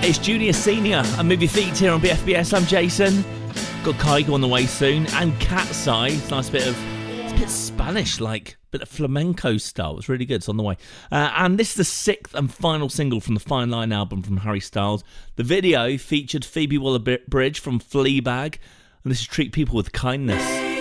It's Junior Senior, a movie feat here on BFBS. I'm Jason. Got Kygo on the way soon, and Cat's Eye. It's a nice bit of, it's a bit Spanish, like a bit of flamenco style. It's really good. It's on the way. And this is the sixth and final single from the Fine Line album from Harry Styles. The video featured Phoebe Waller-Bridge from Fleabag, and this is Treat People with Kindness.